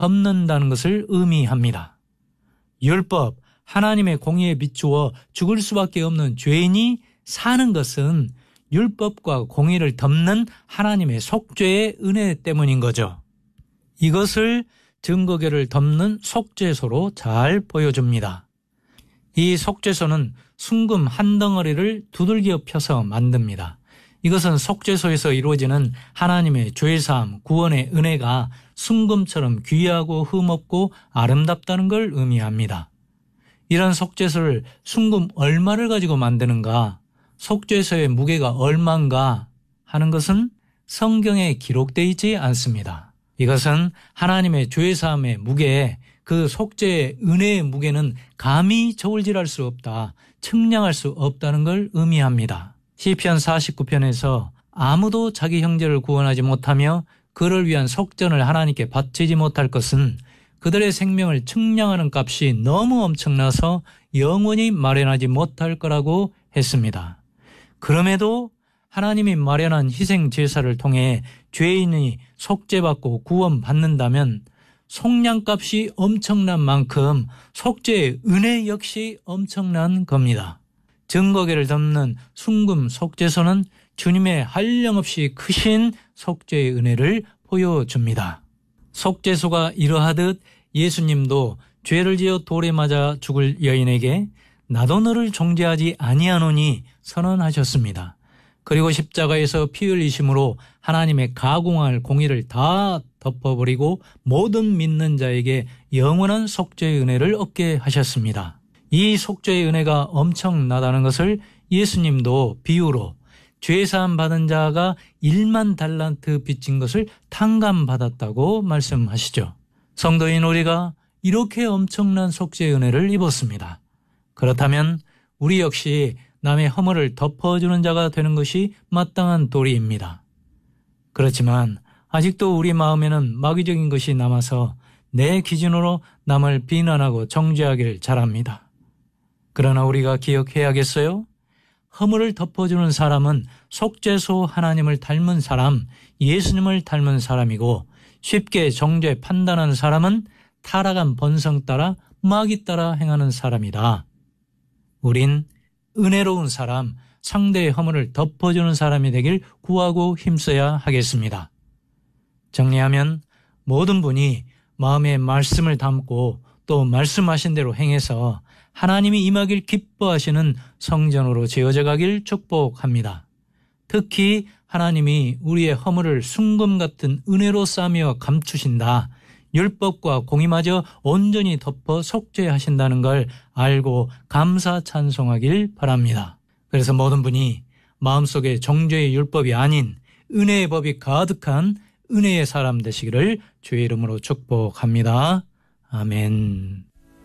덮는다는 것을 의미합니다. 율법, 하나님의 공의에 비추어 죽을 수밖에 없는 죄인이 사는 것은 율법과 공의를 덮는 하나님의 속죄의 은혜 때문인 거죠. 이것을 증거궤를 덮는 속죄소로 잘 보여줍니다. 이 속죄소는 순금 한 덩어리를 두들겨 펴서 만듭니다. 이것은 속죄소에서 이루어지는 하나님의 죄사함, 구원의 은혜가 순금처럼 귀하고 흠없고 아름답다는 걸 의미합니다. 이런 속죄소를 순금 얼마를 가지고 만드는가, 속죄소의 무게가 얼마인가 하는 것은 성경에 기록되어 있지 않습니다. 이것은 하나님의 죄사함의 무게, 그 속죄의 은혜의 무게는 감히 저울질할 수 없다, 측량할 수 없다는 걸 의미합니다. 시편 49편에서 아무도 자기 형제를 구원하지 못하며 그를 위한 속전을 하나님께 바치지 못할 것은 그들의 생명을 측량하는 값이 너무 엄청나서 영원히 마련하지 못할 거라고 했습니다. 그럼에도 하나님이 마련한 희생 제사를 통해 죄인이 속죄받고 구원받는다면 속량값이 엄청난 만큼 속죄의 은혜 역시 엄청난 겁니다. 증거궤를 덮는 순금 속죄소는 주님의 한량없이 크신 속죄의 은혜를 보여줍니다. 속죄소가 이러하듯 예수님도 죄를 지어 돌에 맞아 죽을 여인에게 나도 너를 정죄하지 아니하노니 선언하셨습니다. 그리고 십자가에서 피 흘리심으로 하나님의 가공할 공의를 다 덮어버리고 모든 믿는 자에게 영원한 속죄의 은혜를 얻게 하셨습니다. 이 속죄의 은혜가 엄청나다는 것을 예수님도 비유로 죄사함 받은 자가 1만 달란트 빚진 것을 탕감받았다고 말씀하시죠. 성도인 우리가 이렇게 엄청난 속죄의 은혜를 입었습니다. 그렇다면 우리 역시 남의 허물을 덮어주는 자가 되는 것이 마땅한 도리입니다. 그렇지만 아직도 우리 마음에는 마귀적인 것이 남아서 내 기준으로 남을 비난하고 정죄하기를 잘합니다. 그러나 우리가 기억해야겠어요? 허물을 덮어주는 사람은 속죄소 하나님을 닮은 사람, 예수님을 닮은 사람이고 쉽게 정죄 판단하는 사람은 타락한 본성 따라 마귀 따라 행하는 사람이다. 우린 은혜로운 사람, 상대의 허물을 덮어주는 사람이 되길 구하고 힘써야 하겠습니다. 정리하면 모든 분이 마음에 말씀을 담고 또 말씀하신 대로 행해서 하나님이 임하길 기뻐하시는 성전으로 지어져 가길 축복합니다. 특히 하나님이 우리의 허물을 순금 같은 은혜로 싸며 감추신다. 율법과 공의마저 온전히 덮어 속죄하신다는 걸 알고 감사 찬송하길 바랍니다. 그래서 모든 분이 마음속에 정죄의 율법이 아닌 은혜의 법이 가득한 은혜의 사람 되시기를 주의 이름으로 축복합니다. 아멘.